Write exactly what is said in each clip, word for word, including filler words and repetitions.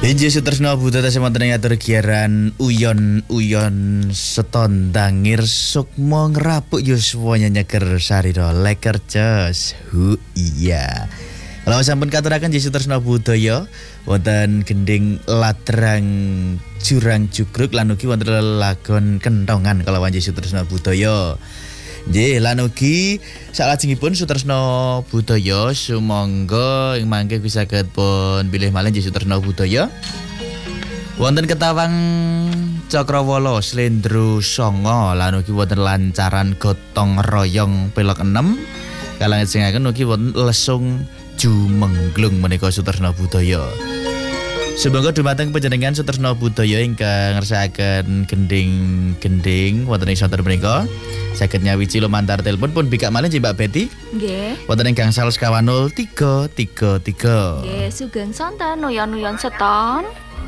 Injih Sutresna Budaya semonten ing atur giaran uyon-uyon setondangir sukma ngrapuk yuswa nyeker sarira leker jos. Hu iya. Kalau sampun katuraken Injih Sutresna Budaya wonten gending ladrang jurang jugruk lan ugi wonten lelagon kentongan kalawan Injih Sutresna Budaya. Nggih, lan ugi salajengipun Sutresna Budaya sumangga ing mangke bisa saged pun bilih malih Injih Sutresna Budaya. Wonten Ketawang Cakrawala Slendro Songo lan ugi wonten lancaran gotong royong pelok enam. Kalajengaken ugi wonten lesung jumenglung menika Sutresna Budaya. Sumangga dumateng panjenengan Sutresna Budaya ingkang ngersakaken gending-gending wonten ing sonten menika. Saged nyawiji lumantar telepon pun bikak malih Mbak Betty. Nggih. Wonten ing gangsal sekawan nol tiga tiga tiga. Nggih, sugeng sonten nuyon-nuyon seton.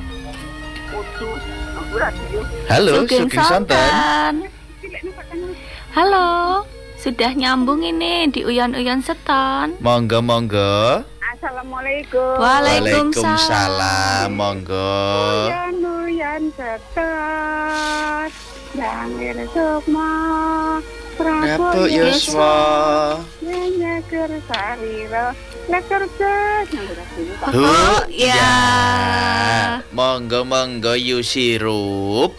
Halo, sugeng sonten. Halo, sudah nyambung ini di uyon-uyon seton. Monggo monggo. Assalamualaikum. Waalaikumsalam. Monggo. Uyon-uyon seton. Dangir sukma Prabu Yuswa nyeker sarira leker jos. Oh ya. Monggo monggo Yusirup.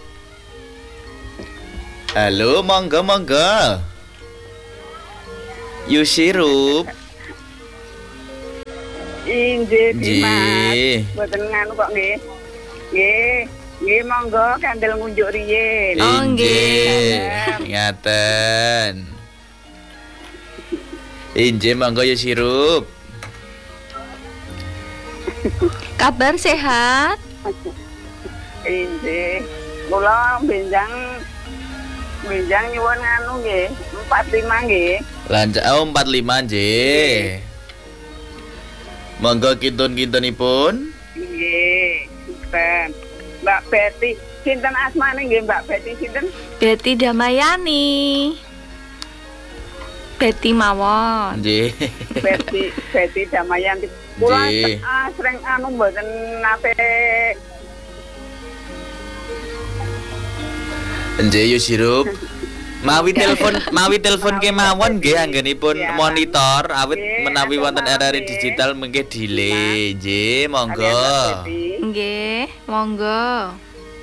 Halo, monggo monggo Yusirup. Injih Dimas. Mboten nganu kok nggih. Nggih. Nggih monggo kandel ngunjuk riyin. Oh nggih. Ngaten. Injih monggo ya sirup. Kabar sehat? Injih. Kula benjang benjang nyuwun anu nggih, empat lima nggih. Lanjut oh empat lima nggih. Monggo kintun-kintunipun. Nggih, ben. Mbak Betty, sinten asmane nggih Mbak Betty sinten? Betty Damayani. Betty mawon. Nggih. Betty Betty Damayanti. Kula ah, sering anu mboten nate. Nggih yo sirup. Mawi telepon, mawi telepon kemawon nggih anggenipun monitor awit menawi wonten R R I digital mengke delay. Nggih, monggo. Nggih, monggo.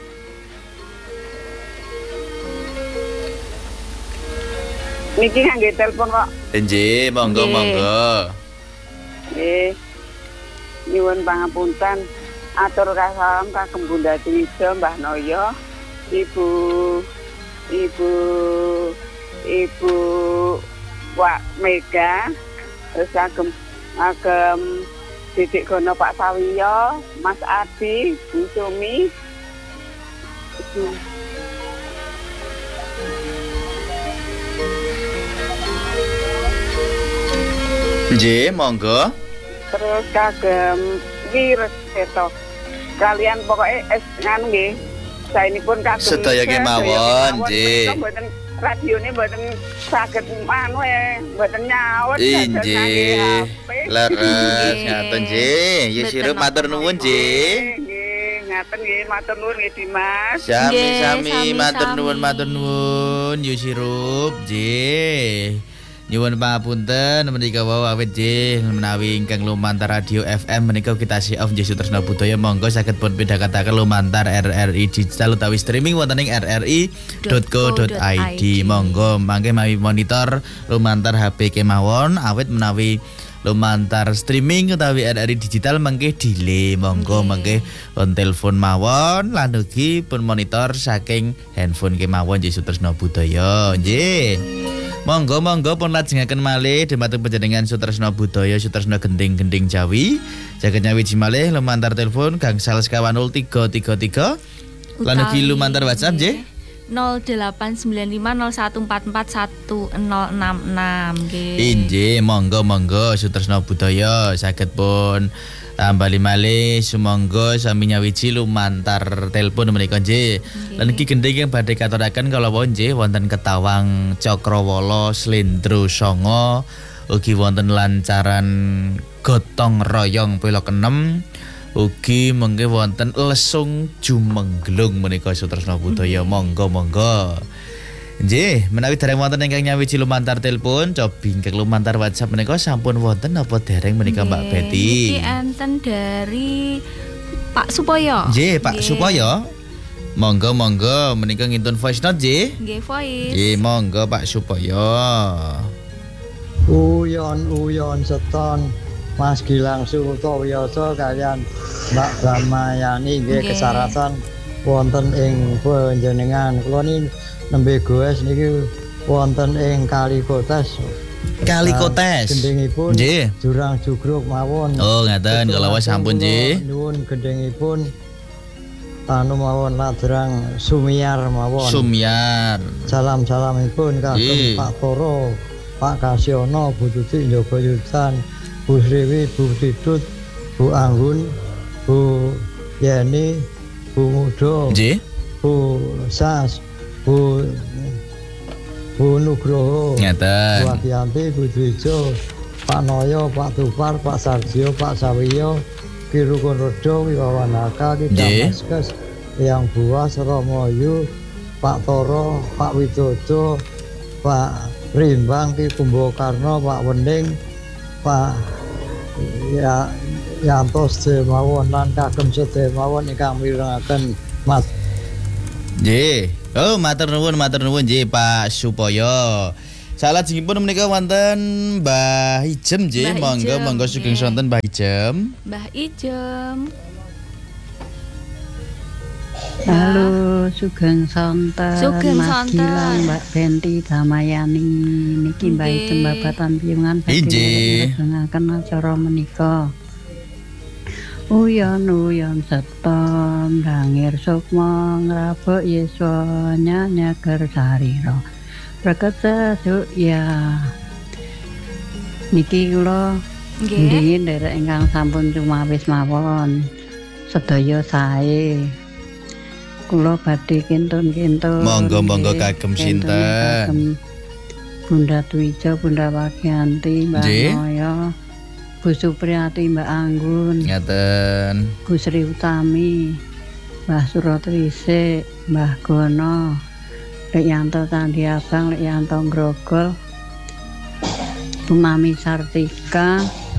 Niki ngangge telepon kok. Nggih, monggo monggo. Nggih. Nyuwun pangapunten. Atur salam kagem Bunda Twija, Mbah Noyo, Ibu Ibu Ibu Wak Mega, terus agem agem Didik Gono Pak Sawiyo, Mas Adi, Bu Sumi. Nggih, monggo. Terus kagem Wirus Seto. Kalian pokoknya es nganu nggih. Saenipun kagem sedaya kemawon, nggih. Mboten radione mboten saged anu e, mboten nyaut. Nggih. Leres ngaten nggih. Ya sirup matur nuwun nggih. Nggih, ngaten nggih matur nuwun nggih Dimas. Sami-sami matur nuwun matur nuwun ya sirup nggih. Nyuwun pangapunten menika wau awit nggih menawi ingkang lumantar radio F M menika kita si off Injih Sutresna Budaya monggo saged pun pidhaketaken lumantar R R I digital utawi streaming wonten ing r r i dot co dot i d. Monggo mangke mawi monitor lumantar H P kemawon awit menawi lumantar streaming utawi R R I digital mangke delay. Monggo mangke on telepon mawon lan ugi pun monitor saking handphone kemawon Injih Sutresna Budaya nggih. Monggo monggo pun lajengaken malih dhumateng panjenengan Sutresna Budaya Sutresna gending-gending Jawi. Saged nyawiji malih lumantar telepon gangsal sekawan nol tiga tiga tiga. Lan ugi lumantar WhatsApp nggih. nol delapan sembilan lima nol satu empat empat satu nol enam enam nggih. Injih, monggo monggo Sutresna Budaya saged pun tambah malih sumangga sami nyawiji lumantar telepon menika nggih. Lan iki gending yang badhe katuraken kala wau nggih wonten Ketawang Cakrawala Slendro Songo ugi wonten lancaran gotong royong pelok enam Ugi mengke wonten lesung jumengglung menika Sutresna Budaya. Monggo-monggo. Nggih, menawi dereng wonten ingkang nyawiji lumantar telepon, cobi ingkang lumantar WhatsApp menika sampun wonten napa dereng menika Mbak Betty? Iki enten dari Pak Supoyo. Nggih, Pak Supoyo. Monggo-monggo menika ngintun voice note nggih. Nggih, voice. Nggih, monggo Pak Supoyo. Uyon-uyon seton Mas Gilang Sutowiyoso kalian Mbak Bramayani nggih kesaratan wonten ing panjenengan. Kula niki nembe goes niki wonten ing Kalikotes. Kalikotes. Gendhingipun nggih. Jurang Jugruk mawon. Oh, ngaten kala wis sampun nggih. Nuwun gendhingipun anu mawon ladrang Sumiar mawon. Sumiar. Salam-salamipun kagem Pak Toro, Pak Kasyono, Bu Tuti Njogo Yudan, Bu Sriwi, Bu Tidut, Bu Anggun, Bu Yeni, Bu Mudo, Nggih. Bu Sas, Bu Bu Nugroho, Ngaten. Bu Adianti, Bu Dwijo, Pak Noyo, Pak Tupar, Pak Sarjo, Pak Sawiyo, Ki Rukun Redo, Ki Wawanaka, Ki Damaskes, Yang Buas, Romoyu, Pak Toro, Pak Widodo, Pak Rimbang, Ki Kumbakarna, Pak Wening, Pak ya Yanto sedemawon lan kagem sedemawon ingkang mirengaken Mas. Nggih. Oh, matur nuwun, matur nuwun nggih Pak Supoyo. Salajengipun menika wonten Mbah Ijem nggih. Mbah Monggo Ijem, monggo sugeng nggih. sonten Mbah Ijem. Mbah Ijem. Halo, sugeng sonten Sugeng Mas sonten. Gilang, Mbak Benti Damayani niki Mbak Nggih. Ijem babatan piyungan Inggih. ngedengaken acara menika. Uyon-uyon seton dangir sukma ngrabuk yeswa nyanyager sarira. Berkat sesuk ya. Niki kula Nggih. nggih nderek ingkang sampun cumawis mawon. Sedaya sae. Kula badhe kintun-kintun. Monggo-monggo nggih. kagem Kintun sinten? kagem Bunda Twijo, Bunda Wagianti, Mbak Nggih. Moyo, Bu Supriyati, Mbak Anggun, Ngaten. Bu Sri Utami, Mbah Suratrisik, Mbah Gono, Lek Yanto Candi Abang, Lek Yanto Grogol, Bu Mami Sartika,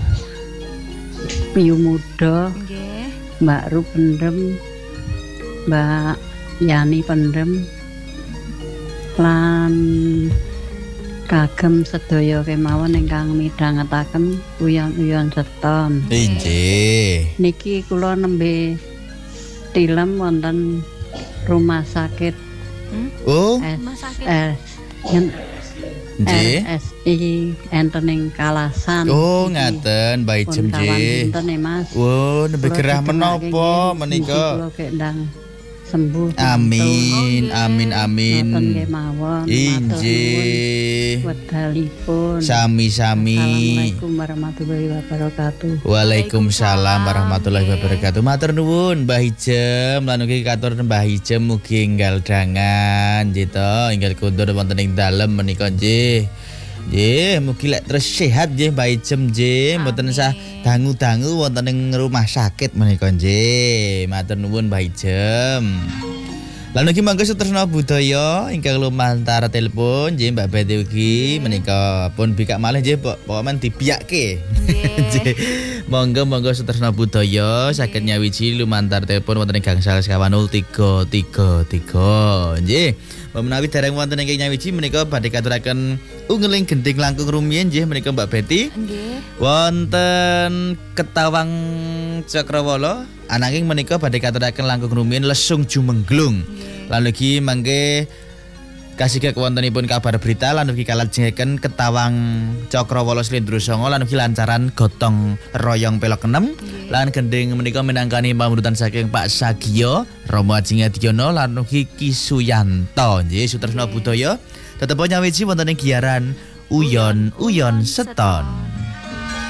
Piyu Muda, Nggih. Mbak Ru Pendem, Mbak Yani Pendem, lan kagem sedaya kemawon ingkang midhangetaken uyon-uyon seton. Inggih. Niki kula nembe tilem wonten rumah sakit Oh, S Rumah sakit. S yen- nggih. R S I enten ing Kalasan. Oh, Niki ngaten Mbah Ijem pun kawan nggih. pinten ya, Mas. Oh, nembe Kula gerah didongake menapa nggih, menika? mugi kula kendang sembuh. Amin, Oh, amin, nggih. amin. Ngoten nggih mawon. Inggih. Wedalipun. Sami-sami. Assalamualaikum warahmatullahi wabarakatuh. Waalaikumsalam warahmatullahi wabarakatuh. Matur nuwun Mbah Ijem, lan ugi katur Mbah Ijem mugi enggal dangan nggih to, enggal kundur wonten ing dalem menika nggih. Nggih, mugi lek terus sehat nggih Mbah Ijem nggih, mboten sah dangu-dangu wonten ing rumah sakit menika nggih. Matur nuwun Mbah Ijem. Lan ugi mangga Sutresna Budaya ingkang lumantar telepon nggih Mbak Betty ugi menika pun bikak malih nggih pokoke dibiyakke. Nggih. Monggo monggo Sutresna Budaya saged nyawiji lumantar telepon wonten ing gangsal sekawan nol tiga tiga tiga. Nggih. Menawi dereng wonten ingkang nyawiji menika badhe katuraken ungeling gending langkung rumiyin nggih menika Mbak Betty. Nggih. Wonten Ketawang Cakrawala ananging menika badhe katuraken langkung rumiyin lesung jumengglung. Lan ugi mangke kasihke wontenipun kabar berita lan ugi kalajengaken Ketawang Cakrawala Slendro Songo lan ugi lancaran gotong royong pelok enam lan gending menika minangkani pamurutan saking Pak Sagiyo Romo Ajeng Adiono lan ugi Ki Suyanto nggih Sutresna Budaya tetep nyawiji wonten ing giaran Uyon Uyon Seton.